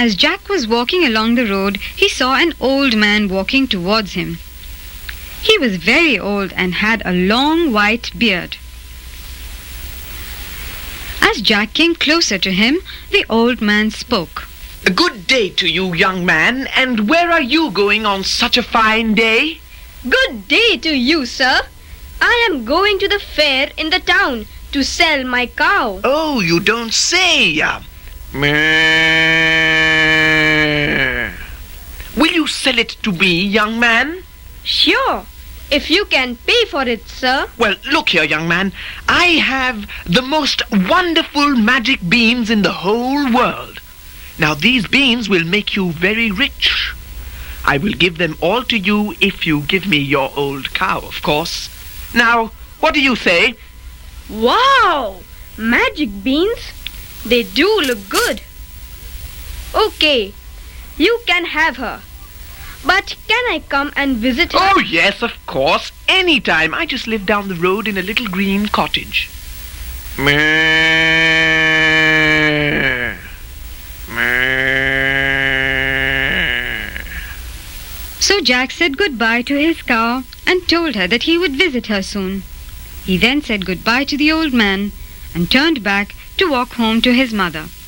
As Jack was walking along the road, he saw an old man walking towards him. He was very old and had a long white beard. As Jack came closer to him, the old man spoke. Good day to you, young man, and where are you going on such a fine day? Good day to you, sir. I am going to the fair in the town to sell my cow. Oh, you don't say. Meh. Will you sell it to me, young man? Sure, if you can pay for it, sir. Well, look here, young man. I have the most wonderful magic beans in the whole world. Now, these beans will make you very rich. I will give them all to you if you give me your old cow, of course. Now, what do you say? Wow! Magic beans? They do look good. Okay, you can have her. But can I come and visit her? Oh, yes, of course. Anytime. I just live down the road in a little green cottage. Meh. Meh. So Jack said goodbye to his cow and told her that he would visit her soon. He then said goodbye to the old man and turned back to walk home to his mother.